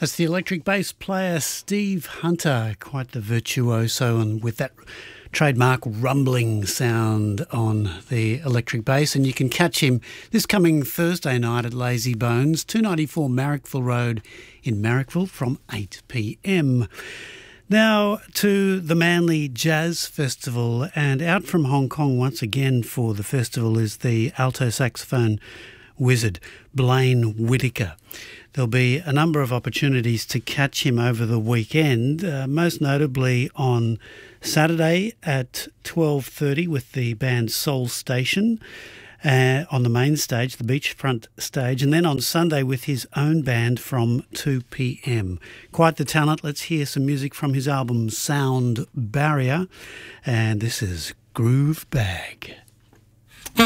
That's the electric bass player Steve Hunter, quite the virtuoso, and with that trademark rumbling sound on the electric bass. And you can catch him this coming Thursday night at Lazy Bones, 294 Marrickville Road in Marrickville from 8 p.m. Now to the Manly Jazz Festival, and out from Hong Kong once again for the festival is the alto saxophone wizard Blaine Whitaker. There'll be a number of opportunities to catch him over the weekend, most notably on Saturday at 12:30 with the band Soul Station on the main stage, the beachfront stage, and then on Sunday with his own band from 2 p.m. Quite the talent. Let's hear some music from his album Sound Barrier, and this is Groove Bag.